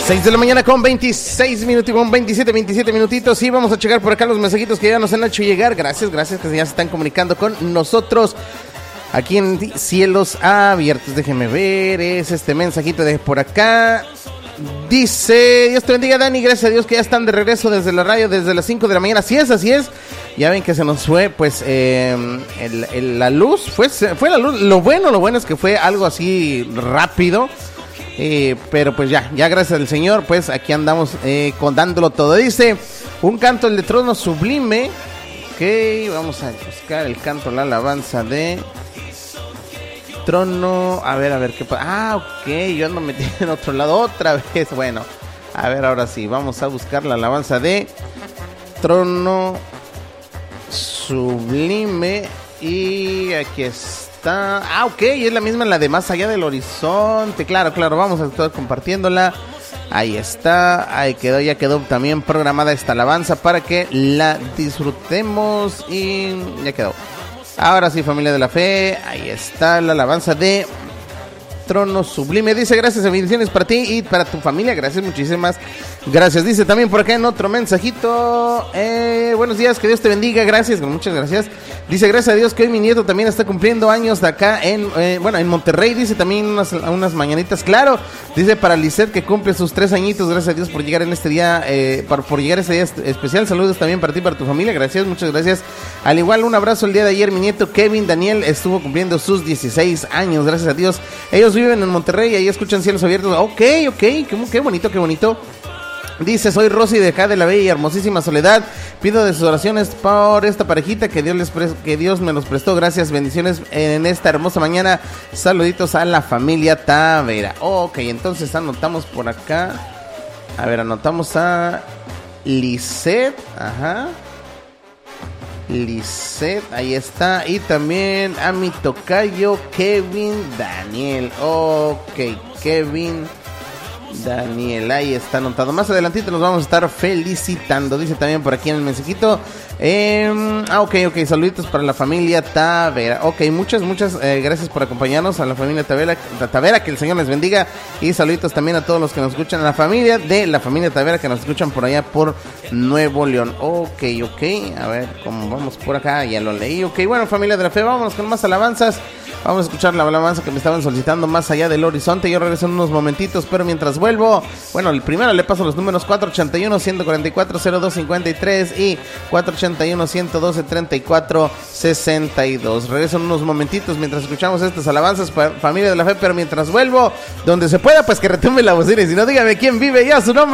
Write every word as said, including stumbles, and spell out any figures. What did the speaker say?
seis de la mañana con veintiséis minutos, con veintisiete, veintisiete minutitos. Y vamos a checar por acá los mensajitos que ya nos han hecho llegar. Gracias, gracias que ya se están comunicando con nosotros aquí en Cielos Abiertos. Déjenme ver, es este mensajito de por acá. Dice, Dios te bendiga, Dani, gracias a Dios que ya están de regreso desde la radio, desde las cinco de la mañana. Así es, así es. Ya ven que se nos fue, pues, eh, el, el, la luz, fue, fue la luz. Lo bueno, lo bueno es que fue algo así rápido. Eh, pero pues ya, ya gracias al Señor, pues aquí andamos eh, con dándolo todo. Dice, un canto el de trono sublime. Ok, vamos a buscar el canto, la alabanza de trono. A ver, a ver qué pasa. Ah, ok, yo ando metido en otro lado otra vez. Bueno, a ver, ahora sí, vamos a buscar la alabanza de trono sublime. Y aquí está. Ah, ok, es la misma, la de Más Allá del Horizonte. Claro, claro, vamos a estar compartiéndola. Ahí está, ahí quedó, ya quedó también programada esta alabanza para que la disfrutemos. Y ya quedó. Ahora sí, familia de la fe, ahí está la alabanza de trono sublime. Dice, gracias, bendiciones para ti y para tu familia. Gracias, muchísimas gracias. Dice también por acá en otro mensajito, eh, buenos días, que Dios te bendiga. Gracias, muchas gracias. Dice, gracias a Dios que hoy mi nieto también está cumpliendo años de acá en, eh, bueno, en Monterrey. Dice también unas, unas mañanitas, claro. Dice para Lisette que cumple sus tres añitos. Gracias a Dios por llegar en este día, eh, por, por llegar a este día especial. Saludos también para ti y para tu familia. Gracias, muchas gracias. Al igual, un abrazo el día de ayer. Mi nieto Kevin Daniel estuvo cumpliendo sus dieciséis años. Gracias a Dios. Ellos viven en Monterrey y ahí escuchan Cielos Abiertos. Ok, ok, qué, qué bonito, qué bonito. Dice, soy Rosy de acá de la bella y hermosísima Soledad. Pido de sus oraciones por esta parejita que Dios les pre- que Dios me los prestó. Gracias, bendiciones en esta hermosa mañana. Saluditos a la familia Tavera. Ok, entonces anotamos por acá. A ver, anotamos a Lisette. Ajá. Lisette, ahí está. Y también a mi tocayo Kevin Daniel. Ok, Kevin Daniel, ahí está anotado. Más adelantito nos vamos a estar felicitando. Dice también por aquí en el mensajito. Eh, ah, ok, ok. Saluditos para la familia Tavera. Ok, muchas, muchas eh, gracias por acompañarnos a la familia Tavera, Tavera. Que el Señor les bendiga. Y saluditos también a todos los que nos escuchan. A la familia de la familia Tavera que nos escuchan por allá por Nuevo León. Ok, ok. A ver cómo vamos por acá. Ya lo leí. Ok, bueno, familia de la fe, vámonos con más alabanzas. Vamos a escuchar la alabanza que me estaban solicitando, Más Allá del Horizonte. Yo regreso en unos momentitos, pero mientras vuelvo, bueno, el primero le paso los números cuatro ochenta y uno, ciento cuarenta y cuatro, cero dos cincuenta y tres y cuatro ochenta y uno, ciento doce, treinta y cuatro, sesenta y dos. Regreso en unos momentitos mientras escuchamos estas alabanzas, familia de la fe, pero mientras vuelvo, donde se pueda, pues que retumbe la bocina. Y si no, dígame quién vive ya su nombre.